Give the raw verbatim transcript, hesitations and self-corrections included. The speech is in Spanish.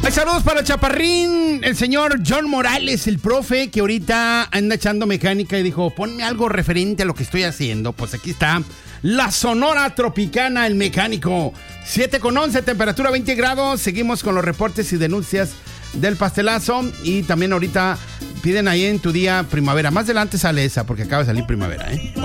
Hay saludos para el chaparrín, el señor John Morales, el profe, que ahorita anda echando mecánica y dijo, ponme algo referente a lo que estoy haciendo. Pues aquí está, la Sonora Tropicana, el mecánico. siete con once, temperatura veinte grados. Seguimos con los reportes y denuncias del pastelazo. Y también ahorita piden ahí en tu día primavera. Más adelante sale esa, porque acaba de salir primavera, ¿eh?